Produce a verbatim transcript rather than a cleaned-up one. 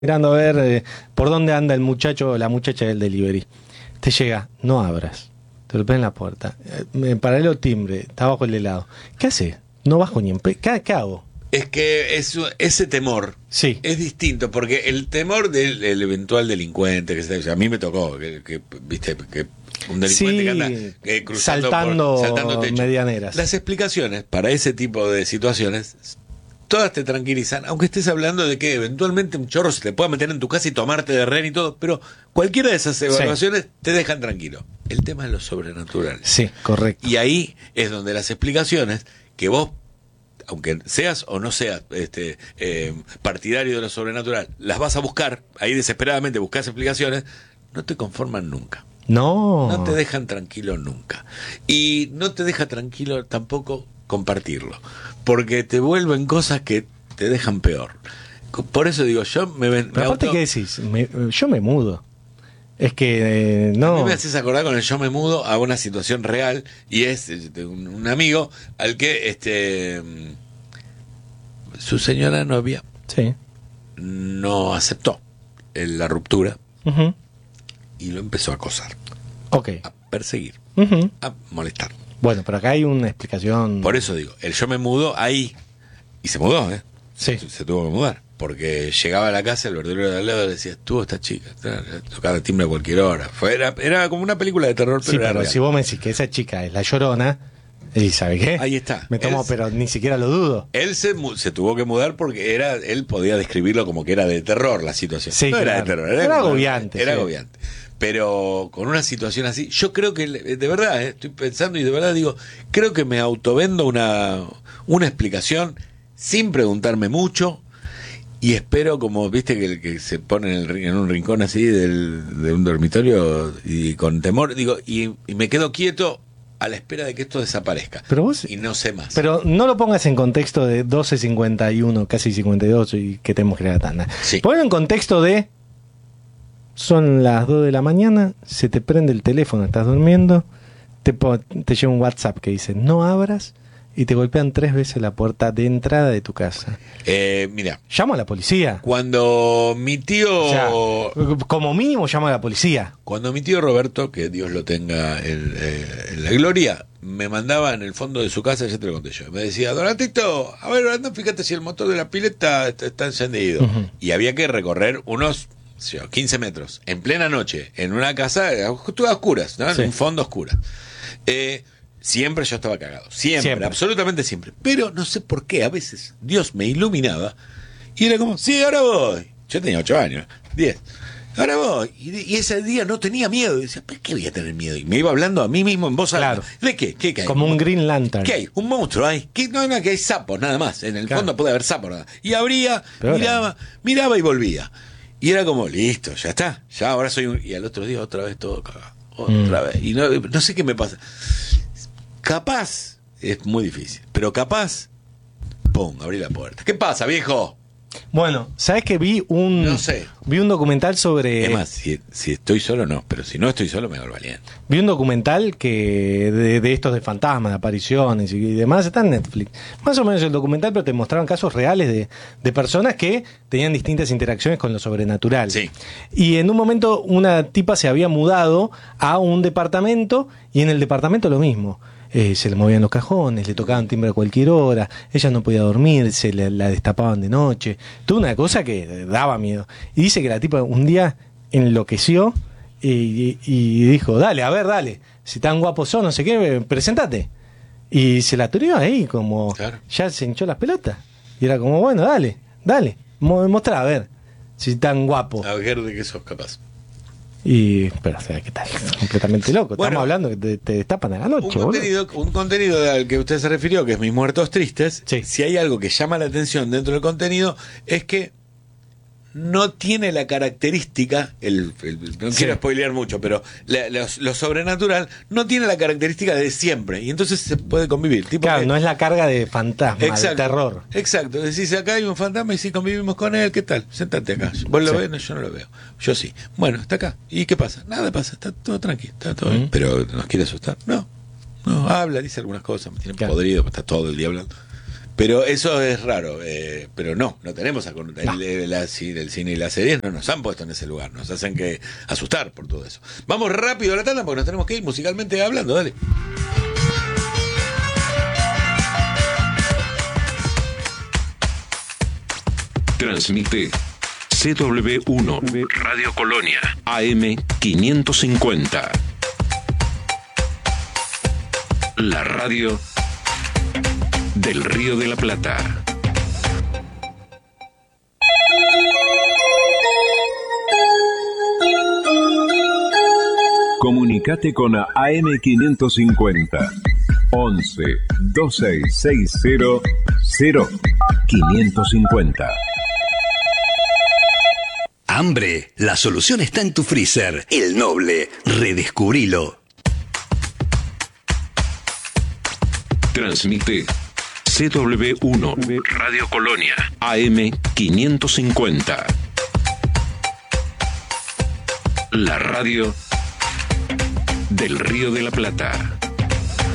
mirando a ver eh, por dónde anda el muchacho o la muchacha del delivery. Te llega, no abras. Te golpea en la puerta. Eh, me paralelo timbre, está bajo el helado. ¿Qué haces? No bajo ni en pe... ¿Qué, ¿Qué hago? Es que eso, ese temor sí. es distinto, porque el temor del, del eventual delincuente, que se, a mí me tocó, que, que viste, que un delincuente sí, que anda eh, cruzando saltando, por, saltando techo. Medianeras. Las explicaciones para ese tipo de situaciones, todas te tranquilizan, aunque estés hablando de que eventualmente un chorro se te pueda meter en tu casa y tomarte de rehén y todo, pero cualquiera de esas evaluaciones sí. te dejan tranquilo. El tema es lo sobrenatural. Sí, correcto. Y ahí es donde las explicaciones que vos, aunque seas o no seas este, eh, partidario de lo sobrenatural, las vas a buscar, ahí desesperadamente buscas explicaciones, no te conforman nunca. No. No te dejan tranquilo nunca. Y no te deja tranquilo tampoco compartirlo, porque te vuelven cosas que te dejan peor. Por eso digo, yo me... me Pero aparte, auto... ¿qué decís? Me, yo me mudo. Es que eh, no. A mí me haces acordar con el yo me mudo a una situación real, y es este, un, un amigo al que este su señora novia sí. no aceptó la ruptura uh-huh. y lo empezó a acosar, okay. a perseguir, uh-huh. a molestar. Bueno, pero acá hay una explicación. Por eso digo, el yo me mudo ahí, y se mudó, ¿eh? Sí. Se, se tuvo que mudar. Porque llegaba a la casa, el verdulero de al lado le decía, estuvo esta chica, tocaba el timbre a cualquier hora. Fue, era, era como una película de terror, pero sí, era pero real. si vos me decís que esa chica es la Llorona, y ¿sabe qué? Ahí está. Me tomo, él, pero ni siquiera lo dudo. Él se, se tuvo que mudar porque era él podía describirlo como que era de terror la situación. Sí, no claro. era de terror, era, era como, agobiante. Era sí. agobiante. Pero con una situación así, yo creo que, de verdad, eh, estoy pensando y de verdad digo, creo que me autovendo una, una explicación sin preguntarme mucho. Y espero, como viste que el que se pone en, el, en un rincón así del, de un dormitorio y con temor, digo, y, y me quedo quieto a la espera de que esto desaparezca. Pero vos, y no sé más. Pero no lo pongas en contexto de doce cincuenta y uno, casi cincuenta y dos, y que tenemos que ir a la tanda. Sí. Ponlo en contexto de son las dos de la mañana, se te prende el teléfono, estás durmiendo, te, te llega un WhatsApp que dice no abras, y te golpean tres veces la puerta de entrada de tu casa. Eh, mira. Llamo a la policía. Cuando mi tío... O sea, como mínimo llamo a la policía. Cuando mi tío Roberto, que Dios lo tenga en, eh, en la gloria, me mandaba en el fondo de su casa, ya te lo conté yo, me decía, Donatito, a ver, anda, fíjate si el motor de la pileta está, está encendido. Uh-huh. Y había que recorrer unos quince metros, en plena noche, en una casa, todas oscuras, ¿no? Sí. En un fondo oscura. Eh... Siempre yo estaba cagado, siempre, siempre, absolutamente siempre. Pero no sé por qué, a veces Dios me iluminaba y era como, sí, ahora voy. Yo tenía ocho años, diez. Ahora voy. Y, y ese día no tenía miedo. Y decía, ¿por qué voy a tener miedo? Y me iba hablando a mí mismo en voz alta. Claro. ¿De qué? ¿Qué, qué hay? Como un Green Lantern. ¿Qué hay? ¿Un monstruo hay? ¿Qué? No, no, que hay sapos, nada más. En el claro. fondo puede haber sapos, nada. Y abría, Pero miraba, era. miraba y volvía. Y era como, listo, ya está. Ya ahora soy un... Y al otro día otra vez todo cagado. Otra mm. vez. Y no, no sé qué me pasa. Capaz, es muy difícil, pero capaz, pum, abrí la puerta. ¿Qué pasa, viejo? Bueno, ¿sabes que vi un no sé. vi un documental sobre... Es más, si, si estoy solo no, pero si no estoy solo me hago valiente. Vi un documental que de, de estos de fantasmas, de apariciones y demás, está en Netflix. Más o menos el documental, pero te mostraban casos reales de, de personas que tenían distintas interacciones con lo sobrenatural. Sí. Y en un momento una tipa se había mudado a un departamento y en el departamento lo mismo. Eh, se le movían los cajones, le tocaban timbre a cualquier hora, ella no podía dormir, se le, la destapaban de noche, toda una cosa que daba miedo. Y dice que la tipa un día enloqueció y, y, y dijo, dale, a ver, dale, si tan guapos son, no sé qué, presentate. Y se la turió ahí, como claro. ya se hinchó las pelotas. Y era como, bueno, dale, dale, mostrá, a ver, si tan guapo. A ver de qué sos capaz. Y, pero, o sea, ¿qué tal? Completamente loco. Bueno, estamos hablando que te, te destapan a la noche. Un contenido, un contenido al que usted se refirió, que es Mis Muertos Tristes. Sí. Si hay algo que llama la atención dentro del contenido, es que no tiene la característica, el, el, no sí. quiero spoilear mucho, pero la, lo, lo sobrenatural no tiene la característica de siempre, y entonces se puede convivir. Tipo claro, que, no es la carga de fantasma, exacto, de terror. Exacto, decís, acá hay un fantasma y si convivimos con él, ¿qué tal? Sentate acá. ¿Vos lo sí. ves? No, yo no lo veo. Yo sí. Bueno, está acá. ¿Y qué pasa? Nada pasa, está todo tranquilo, está todo mm. bien. Pero ¿nos quiere asustar? No. No, habla, dice algunas cosas, me tiene claro. podrido, está todo el día hablando. Pero eso es raro, eh, pero no, no tenemos a, no. El, la, el cine y las series no nos han puesto en ese lugar, nos hacen que asustar por todo eso. Vamos rápido a la tanda porque nos tenemos que ir musicalmente hablando, dale. Transmite C W uno Radio Colonia A M quinientos cincuenta. La radio del Río de la Plata. Comunicate con A M quinientos cincuenta. once veintiséis sesenta cero quinientos cincuenta. Hambre, la solución está en tu freezer. El Noble, redescubrilo. Transmite C W uno Radio Colonia A M quinientos cincuenta. La radio del Río de la Plata.